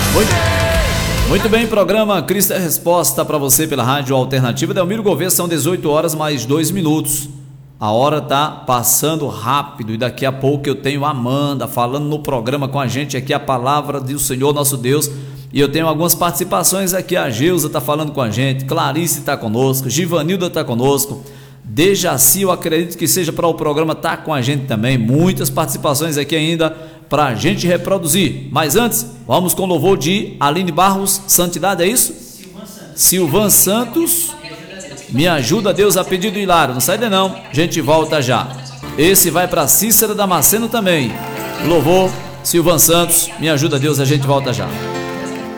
Muito bem, programa Cristo é Resposta para você pela Rádio Alternativa. Delmiro Gouveia, são 18 horas mais 2 minutos. A hora tá passando rápido e daqui a pouco eu tenho a Amanda falando no programa com a gente aqui, a palavra do Senhor nosso Deus. E eu tenho algumas participações aqui, a Geusa tá falando com a gente, Clarice tá conosco, Givanilda tá conosco, Dejaci, eu acredito que seja para o programa, tá com a gente também. Muitas participações aqui ainda para a gente reproduzir. Mas antes, vamos com o louvor de Aline Barros, Santidade, é isso? Silvan Santos, Me Ajuda Deus, a pedido do Hilário. Não sai daí não, a gente volta já. Esse vai para Cícera Damasceno também. Louvor, Silvan Santos, Me Ajuda Deus, a gente volta já.